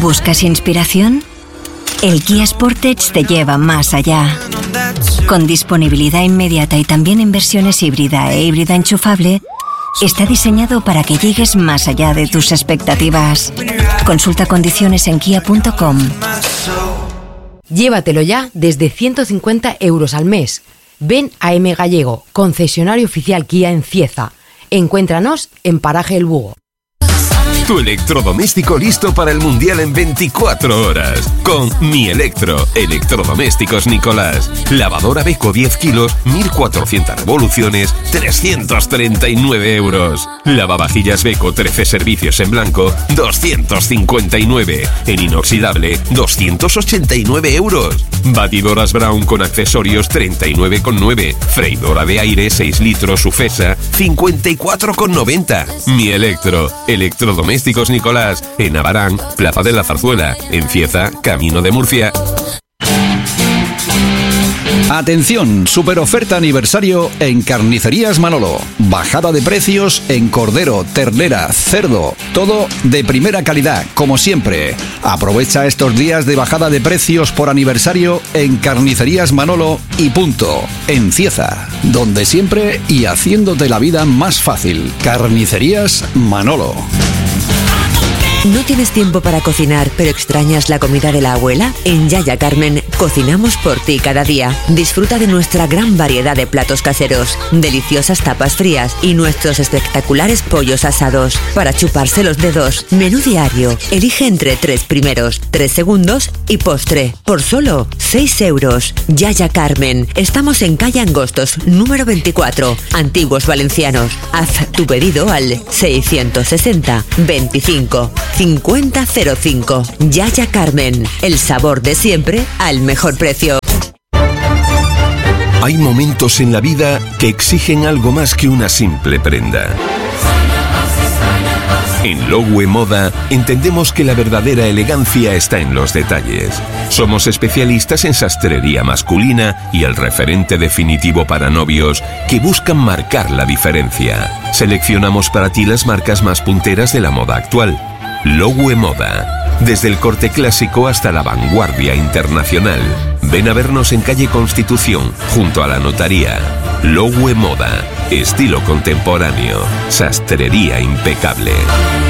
¿Buscas inspiración? El Kia Sportage te lleva más allá. Con disponibilidad inmediata y también en versiones híbrida e híbrida enchufable, está diseñado para que llegues más allá de tus expectativas. Consulta condiciones en kia.com. Llévatelo ya desde 150 € al mes. Ven a M Gallego, concesionario oficial Kia en Cieza. Encuéntranos en Paraje El Bugo. Tu electrodoméstico listo para el Mundial en 24 horas. Con Mi Electro, Electrodomésticos Nicolás. Lavadora Beko 10 kilos, 1.400 revoluciones, 339 €. Lavavajillas Beko 13 servicios en blanco, 259. En inoxidable, 289 €. Batidoras Brown con accesorios, 39,9. Freidora de aire 6 litros Ufesa, 54,90. Mi Electro, Electrodomésticos Nicolás, en Abarán, Plaza de la Zarzuela, en Cieza, Camino de Murcia. Atención, super oferta aniversario en Carnicerías Manolo. Bajada de precios en cordero, ternera, cerdo, todo de primera calidad, como siempre. Aprovecha estos días de bajada de precios por aniversario en Carnicerías Manolo y punto. En Cieza, donde siempre y haciéndote la vida más fácil. Carnicerías Manolo. ¿No tienes tiempo para cocinar, pero extrañas la comida de la abuela? En Yaya Carmen, cocinamos por ti cada día. Disfruta de nuestra gran variedad de platos caseros, deliciosas tapas frías y nuestros espectaculares pollos asados. Para chuparse los dedos, menú diario. Elige entre 3 primeros, 3 segundos y postre. Por solo 6 €. Yaya Carmen. Estamos en calle Angostos, número 24, Antiguos Valencianos. Haz tu pedido al 660 25 5005. Yaya Carmen, el sabor de siempre al mejor precio. Hay momentos en la vida que exigen algo más que una simple prenda. En Lowe Moda entendemos que la verdadera elegancia está en los detalles. Somos especialistas en sastrería masculina y el referente definitivo para novios que buscan marcar la diferencia. Seleccionamos para ti las marcas más punteras de la moda actual. Lowe Moda, desde el corte clásico hasta la vanguardia internacional. Ven a vernos en calle Constitución, junto a la notaría. Lowe Moda, estilo contemporáneo, sastrería impecable.